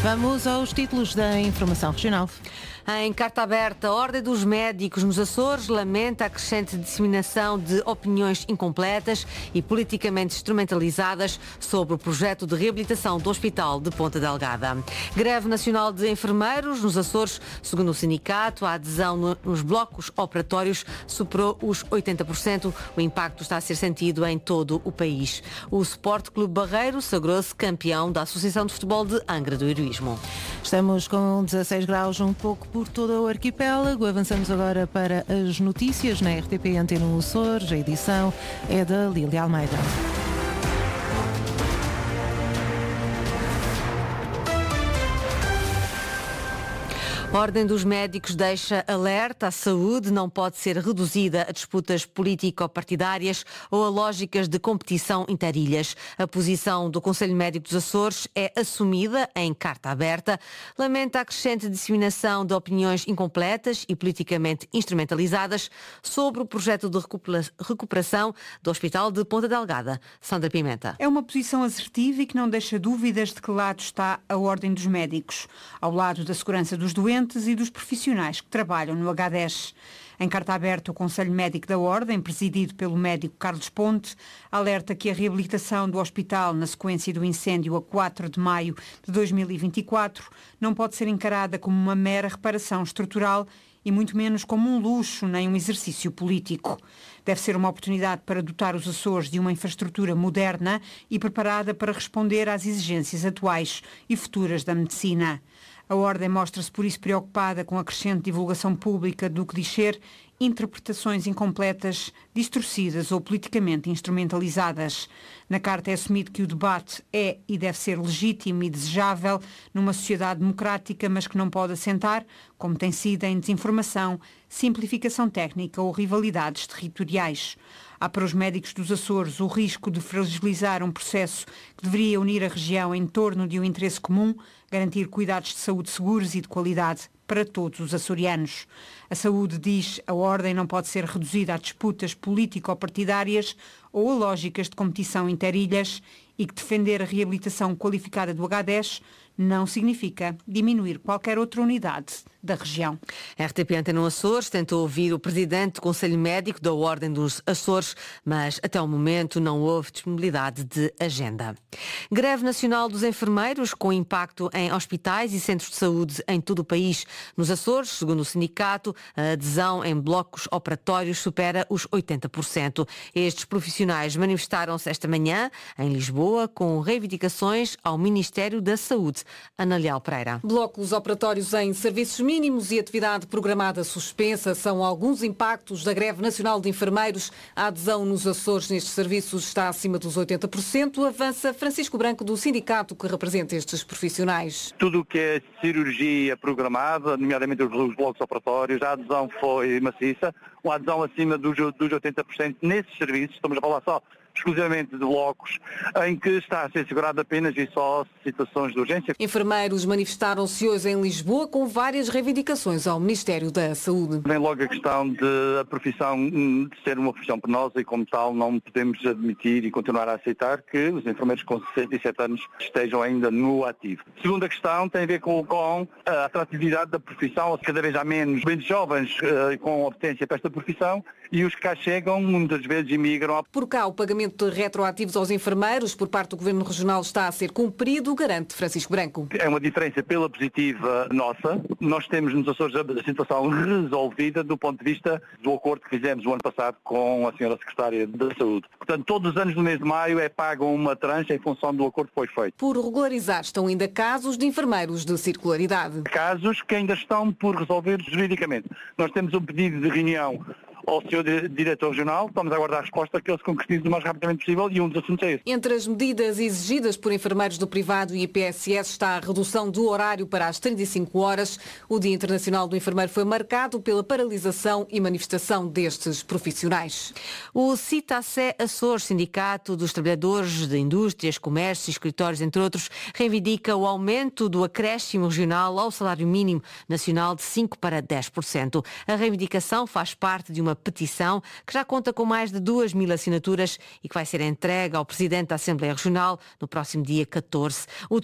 Vamos aos títulos da informação regional. Em carta aberta, a Ordem dos Médicos nos Açores lamenta a crescente disseminação de opiniões incompletas e politicamente instrumentalizadas sobre o projeto de reabilitação do Hospital de Ponta Delgada. Greve nacional de enfermeiros nos Açores. Segundo o sindicato, a adesão nos blocos operatórios superou os 80%. O impacto está a ser sentido em todo o país. O Sport Clube Barreiro sagrou-se campeão da Associação de Futebol de Angra do Heroísmo. Estamos com 16 graus, um pouco por todo o arquipélago. Avançamos agora para as notícias na RTP Antena Açores. A edição é da Lília Almeida. A Ordem dos Médicos deixa alerta: a saúde não pode ser reduzida a disputas político-partidárias ou a lógicas de competição interilhas. A posição do Conselho Médico dos Açores é assumida em carta aberta. Lamenta a crescente disseminação de opiniões incompletas e politicamente instrumentalizadas sobre o projeto de recuperação do Hospital de Ponta Delgada. Sandra Pimenta. É uma posição assertiva e que não deixa dúvidas de que lado está a Ordem dos Médicos. Ao lado da segurança dos doentes e dos profissionais que trabalham no H10. Em carta aberta, o Conselho Médico da Ordem, presidido pelo médico Carlos Ponte, alerta que a reabilitação do hospital na sequência do incêndio a 4 de maio de 2024 não pode ser encarada como uma mera reparação estrutural e muito menos como um luxo nem um exercício político. Deve ser uma oportunidade para dotar os Açores de uma infraestrutura moderna e preparada para responder às exigências atuais e futuras da medicina. A Ordem mostra-se por isso preocupada com a crescente divulgação pública do que diz ser interpretações incompletas, distorcidas ou politicamente instrumentalizadas. Na carta é assumido que o debate é e deve ser legítimo e desejável numa sociedade democrática, mas que não pode assentar, como tem sido, em desinformação, simplificação técnica ou rivalidades territoriais. Há para os médicos dos Açores o risco de fragilizar um processo que deveria unir a região em torno de um interesse comum, garantir cuidados de saúde seguros e de qualidade para todos os açorianos. A saúde, diz a Ordem, não pode ser reduzida a disputas político-partidárias ou a lógicas de competição interilhas e que defender a reabilitação qualificada do H10 não significa diminuir qualquer outra unidade da região. A RTP Antena Açores tentou ouvir o presidente do Conselho Médico da Ordem dos Açores, mas até o momento não houve disponibilidade de agenda. Greve nacional dos enfermeiros com impacto em hospitais e centros de saúde em todo o país. Nos Açores, segundo o sindicato, a adesão em blocos operatórios supera os 80%. Estes profissionais manifestaram-se esta manhã em Lisboa com reivindicações ao Ministério da Saúde. Ana Leal Pereira. Blocos operatórios em serviços mínimos e atividade programada suspensa são alguns impactos da greve nacional de enfermeiros. A adesão nos Açores nestes serviços está acima dos 80%. Avança Francisco Branco, do sindicato que representa estes profissionais. Tudo o que é cirurgia programada, nomeadamente os blocos operatórios, a adesão foi maciça, uma adesão acima dos 80% nesses serviços. Estamos a falar só exclusivamente de blocos, em que está a ser assegurado apenas e só situações de urgência. Enfermeiros manifestaram-se hoje em Lisboa com várias reivindicações ao Ministério da Saúde. Vem logo a questão de a profissão de ser uma profissão penosa e, como tal, não podemos admitir e continuar a aceitar que os enfermeiros com 67 anos estejam ainda no ativo. Segunda questão tem a ver com a atratividade da profissão. Cada vez há menos jovens com competência para esta profissão e os que cá chegam muitas vezes imigram. Por cá, o pagamento de retroativos aos enfermeiros por parte do Governo Regional está a ser cumprido, garante Francisco Branco. É uma diferença pela positiva nossa. Nós temos nos Açores a situação resolvida do ponto de vista do acordo que fizemos o ano passado com a senhora Secretária da Saúde. Portanto, todos os anos no mês de maio é paga uma tranche em função do acordo que foi feito. Por regularizar estão ainda casos de enfermeiros de circularidade. Casos que ainda estão por resolver juridicamente. Nós temos um pedido de reunião ao Sr. Diretor Regional, estamos a aguardar a resposta que ele se concretize o mais rapidamente possível e um dos assuntos é esse. Entre as medidas exigidas por enfermeiros do privado e IPSS está a redução do horário para as 35 horas. O Dia Internacional do Enfermeiro foi marcado pela paralisação e manifestação destes profissionais. O CITACE Açores, Sindicato dos Trabalhadores de Indústrias, Comércios e Escritórios, entre outros, reivindica o aumento do acréscimo regional ao salário mínimo nacional de 5% para 10%. A reivindicação faz parte de uma petição que já conta com mais de 2.000 assinaturas e que vai ser entregue ao Presidente da Assembleia Regional no próximo dia 14. O